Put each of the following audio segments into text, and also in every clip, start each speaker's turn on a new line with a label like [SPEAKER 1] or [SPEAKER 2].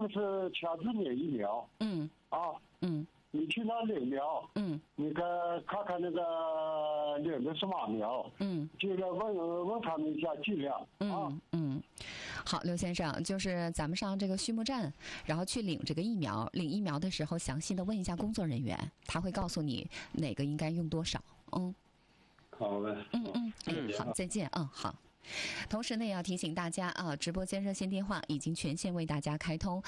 [SPEAKER 1] 就是强制免疫苗。你去那领苗，你看看那个领的是嘛苗，就是问他们一下剂量啊。
[SPEAKER 2] 好，刘先生，就是咱们上这个畜牧站，然后去领这个疫苗，领疫苗的时候，详细的问一下工作人员，他会告诉你哪个应该用多少。
[SPEAKER 1] 好的。
[SPEAKER 2] 好，再见。好。同时呢，也要提醒大家啊，直播间热线电话已经全线为大家开通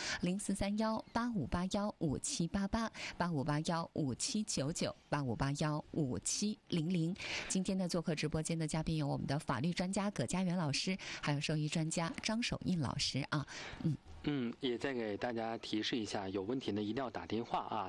[SPEAKER 2] ，0431-8581-5788，8581-5799，8581-5700。今天呢，做客直播间的嘉宾有我们的法律专家葛家元老师，还有兽医专家张守印老师啊。
[SPEAKER 3] 也再给大家提示一下，有问题呢一定要打电话啊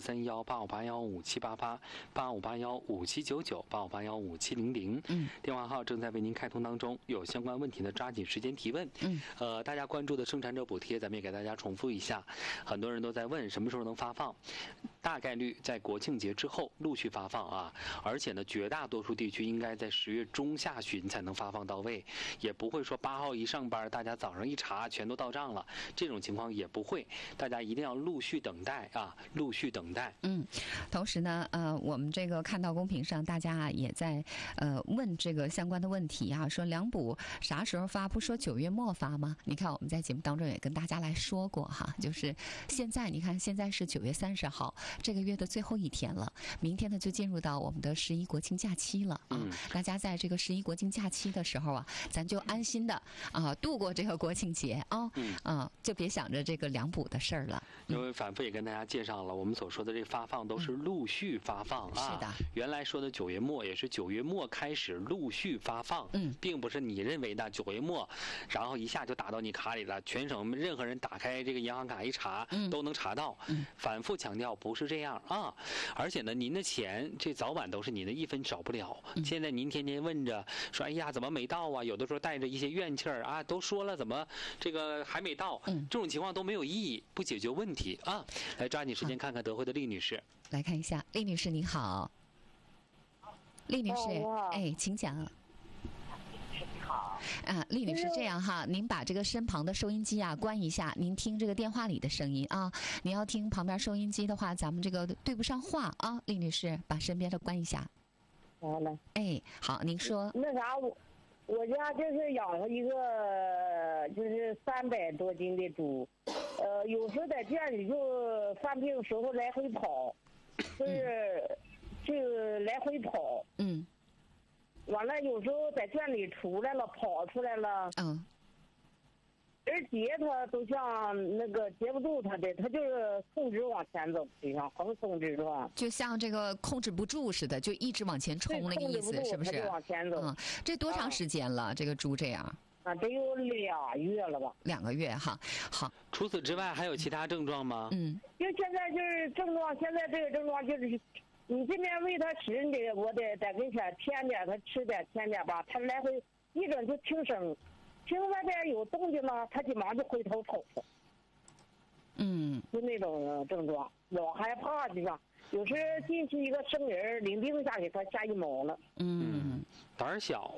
[SPEAKER 3] ，0431-8581-5788，8581-5799，8581-5700。电话号正在为您开通当中，有相关问题呢抓紧时间提问。大家关注的生产者补贴，咱们也给大家重复一下，很多人都在问什么时候能发放，大概率在国庆节之后陆续发放啊，而且呢绝大多数地区应该在10月中下旬才能发放到位，也不会说8号一上班大家早上一查全都到账了，这种情况也不会，大家一定要陆续等待啊，陆续等待。
[SPEAKER 2] 同时呢，我们这个看到公屏上大家也在问这个相关的问题啊，说两补啥时候发？不说9月末发吗？你看我们在节目当中也跟大家来说过哈，就是现在你看现在是9月30号，这个月的最后一天了，明天呢就进入到我们的11国庆假期了啊。大家在这个11国庆假期的时候啊，咱就安心的度过这个国庆节就别想着这个两补的事儿了。
[SPEAKER 3] 因为反复也跟大家介绍了，我们所说的这个发放都是陆续发放啊。
[SPEAKER 2] 是的，
[SPEAKER 3] 原来说的9月末也是9月末开始陆续发放，并不是你认为的9月末，然后一下就打到你卡里了，全省任何人打开这个银行卡一查都能查到。反复强调不是这样啊，而且呢，您的钱这早晚都是您的，一分少不了。现在您天天问着说，哎呀，怎么没到啊？有的时候带着一些怨气儿啊，都说了怎么这个还没到？这种情况都没有意义，不解决问题啊！来抓紧时间看看德惠的厉女士，
[SPEAKER 2] 来看一下，厉女士您好。厉女士，请讲。
[SPEAKER 4] 好
[SPEAKER 2] 厉女士，这样哈，您把这个身旁的收音机关一下，您听这个电话里的声音啊。您要听旁边收音机的话，咱们这个对不上话啊。厉女士，把身边的关一下。
[SPEAKER 4] 好嘞。
[SPEAKER 2] 好，您说。
[SPEAKER 4] 那啥，我家就是养了一个就是300多斤的猪，有时候在店里就犯病时候来回跑，就来回跑。完了，有时候在圈里出来了，跑出来了。而截它都像那个截不住它的，它就是控制往前走，就像横冲直撞，
[SPEAKER 2] 就像这个控制不住似的，就一直往前冲那个意思，是不是？
[SPEAKER 4] 往前走。
[SPEAKER 2] 这多长时间了？这个猪这样？
[SPEAKER 4] 得有2月了吧？2
[SPEAKER 2] 个月哈。好。
[SPEAKER 3] 除此之外还有其他症状吗？
[SPEAKER 4] 就现在就是症状，现在这个症状就是。你这边喂它吃，我得在跟前添点，它吃点添点吧。它来回一整就听声，听外边有动静了，它就忙就回头瞅瞅。就那种症状，老害怕，就像有时进去一个生人，领病下去，它吓一毛了。
[SPEAKER 3] 胆小。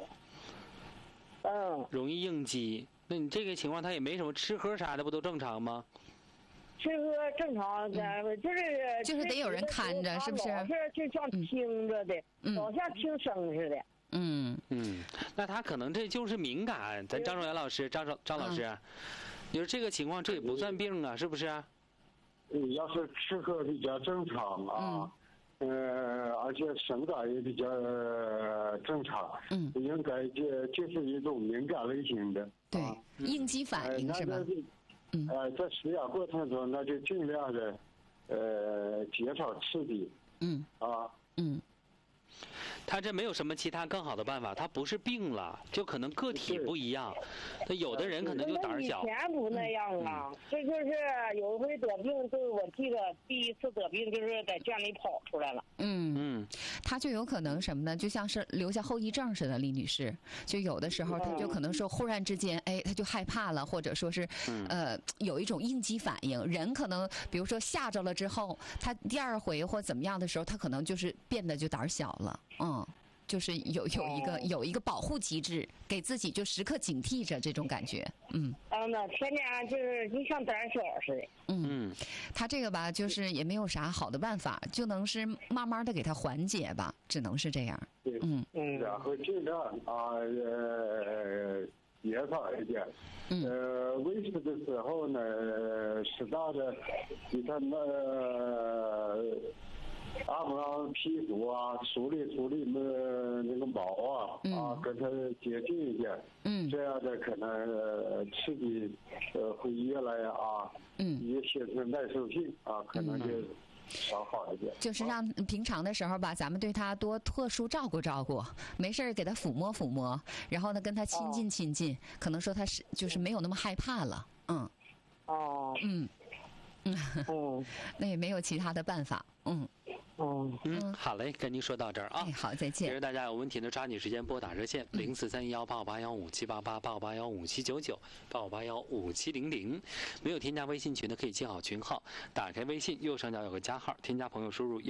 [SPEAKER 3] 容易应激。那你这个情况，它也没什么吃喝啥的，不都正常吗？
[SPEAKER 4] 吃喝正常，
[SPEAKER 2] 就是得有人看着，是不是？
[SPEAKER 4] 就像听着的，老像听声似的。
[SPEAKER 3] 那他可能这就是敏感。咱张守元老师，张老师，你说这个情况，这也不算病啊，是不是？
[SPEAKER 1] 要是吃喝比较正常啊，而且生长也比较正常，应该就是一种敏感类型的。
[SPEAKER 2] 对，应激反应是吧？
[SPEAKER 1] 在饲养过程中，那就尽量的减少刺激。
[SPEAKER 3] 他这没有什么其他更好的办法，他不是病了，就可能个体不一样。他有的人可能就胆小。
[SPEAKER 4] 以前不那样啊，这就是有一回得病，就是我记得第一次得病就是在圈里跑出来了。
[SPEAKER 2] 他就有可能什么呢？就像是留下后遗症似的，李女士。就有的时候他就可能说忽然之间，他就害怕了，或者说是有一种应激反应。人可能比如说吓着了之后，他第2回或怎么样的时候，他可能就是变得就胆小了。 就是有一个保护机制，给自己就时刻警惕着这种感觉。
[SPEAKER 4] 那天天就是就像胆小似的。
[SPEAKER 2] 他这个吧，就是也没有啥好的办法，就能是慢慢的给他缓解吧，只能是这样。
[SPEAKER 1] 然后尽量减少一点。喂食的时候呢，适当的给他们按摩屁股啊，梳理那个毛啊，跟他接近一点。这样的可能刺激会越来也形成耐受性可能就稍好一点。
[SPEAKER 2] 就是让平常的时候吧，咱们对他多特殊照顾，没事给他抚摸，然后呢跟他亲近，可能说他是就是没有那么害怕了。那也没有其他的办法。
[SPEAKER 3] 好嘞，跟您说到这儿啊。
[SPEAKER 2] 好，再见。
[SPEAKER 3] 其实大家有问题呢，抓紧时间拨打热线0431858157888581579985815700。没有添加微信群的可以记好群号，打开微信右上角有个加号，添加朋友输入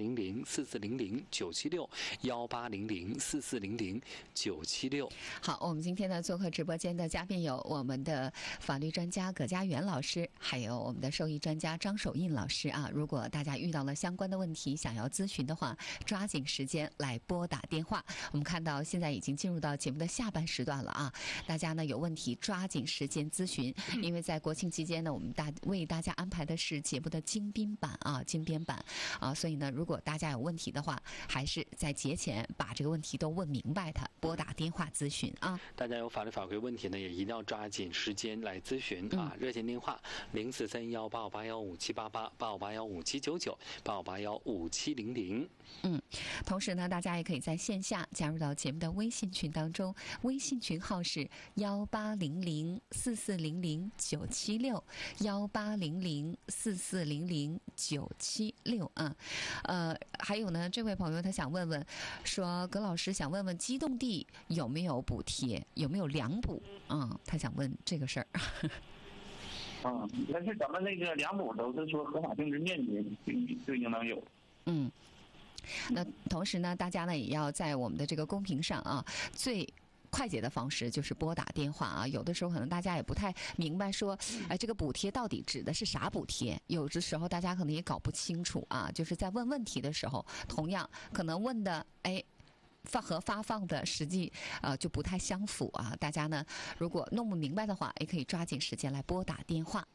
[SPEAKER 3] 1800440097618004400976。好，
[SPEAKER 2] 我们今天呢做客直播间的嘉宾有我们的法律专家葛家元老师，还有我们的兽医专家张守印老师啊。如果大家遇到了相关的问题想要咨询的话，抓紧时间来拨打电话。我们看到现在已经进入到节目的下半时段了啊，大家呢有问题抓紧时间咨询，因为在国庆期间呢，我们为大家安排的是节目的精编版所以呢，如果大家有问题的话，还是在节前把这个问题都问明白它，拨打电话咨询啊。
[SPEAKER 3] 大家有法律法规问题呢，也一定要抓紧时间来咨询啊。热线电话0431858157888581579985815700。
[SPEAKER 2] 同时呢，大家也可以在线下加入到节目的微信群当中，微信群号是1800440097618004400976啊。还有呢，这位朋友他想问问，说葛老师想问问机动地有没有补贴，有没有两补他想问这个事儿。
[SPEAKER 5] 但是咱们那个两补都是说合法定制面积就应当有。
[SPEAKER 2] 那同时呢，大家呢也要在我们的这个公屏上最快捷的方式就是拨打电话有的时候可能大家也不太明白说，这个补贴到底指的是啥补贴？有的时候大家可能也搞不清楚就是在问问题的时候，同样可能问的和发放的实际就不太相符大家呢如果弄不明白的话，也可以抓紧时间来拨打电话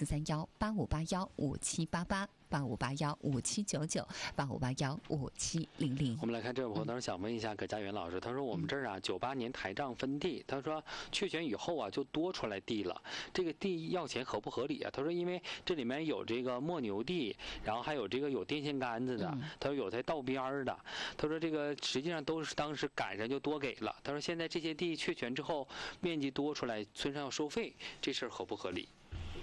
[SPEAKER 2] 0431858157888581579985815700。
[SPEAKER 3] 我们来看这位朋友，他说想问一下葛家元老师，他说我们这儿98年台账分地，他说确权以后就多出来地了，这个地要钱合不合理他说因为这里面有这个磨牛地，然后还有这个有电线杆子的，他说有在道边的，他说这个实际上都是当时赶上就多给了，他说现在这些地确权之后面积多出来，村上要收费，这事儿合不合理？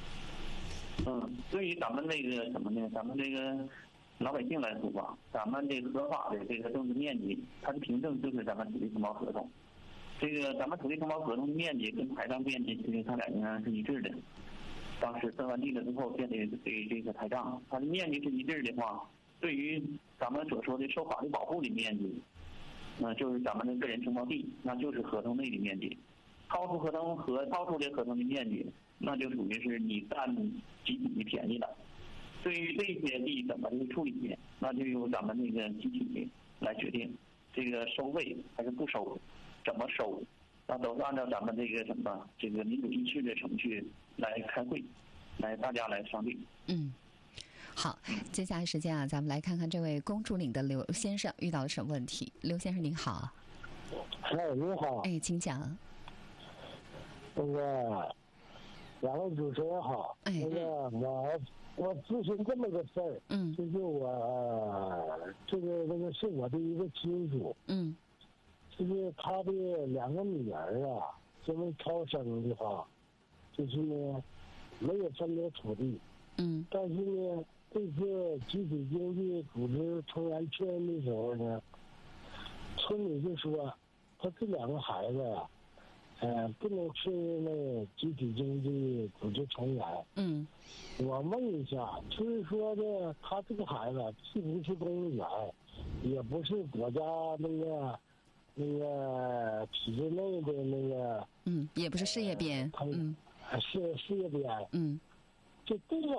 [SPEAKER 5] 对于咱们那个什么呢？咱们这个老百姓来说吧，咱们这个合法的这个种植面积，它的凭证就是咱们土地承包合同。这个咱们土地承包合同的面积跟台账面积，其实它俩应该是一致的。当时分完地了之后建的这个台账，它的面积是一致的话，对于咱们所说的受法律保护的面积，就是咱们的个人承包地，那就是合同内的面积。超出的合同的面积，那就属于是你占集体的便宜了。对于这些地怎么去处理，那就由咱们那个集体来决定，这个收费还是不收，怎么收，那都是按照咱们这个这个民主议事的程序来开会，大家来商定。
[SPEAKER 2] 好，接下来时间咱们来看看这位公主岭的刘先生遇到了什么问题。刘先生您好。
[SPEAKER 6] 你好。
[SPEAKER 2] 请讲。
[SPEAKER 6] 那个两位主持人好。那个我咨询这么个事儿。就是我那个是我的一个亲属。就是他的两个女儿因为超生的话，就是呢没有分得土地。但是呢这次集体经济组织成员确认的时候呢，村里就说他这两个孩子不能确认那集体经济组织成员。我问一下，就是说的他这个孩子既不是公务员，也不是国家那个那个体制内的那个，
[SPEAKER 2] 也不是事业编，
[SPEAKER 6] 事业编，就这个